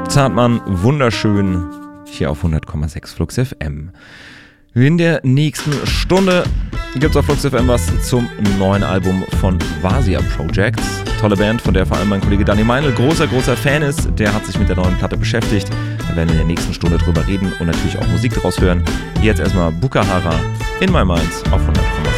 Zartmann, wunderschön, hier auf 100,6 Flux FM. In der nächsten Stunde gibt es auf Flux FM was zum neuen Album von Vasia Project. Tolle Band, von der vor allem mein Kollege Dani Meinl großer Fan ist. Der hat sich mit der neuen Platte beschäftigt. Da werden wir in der nächsten Stunde drüber reden und natürlich auch Musik draus hören. Jetzt erstmal Bukahara in My Mind auf 100,6.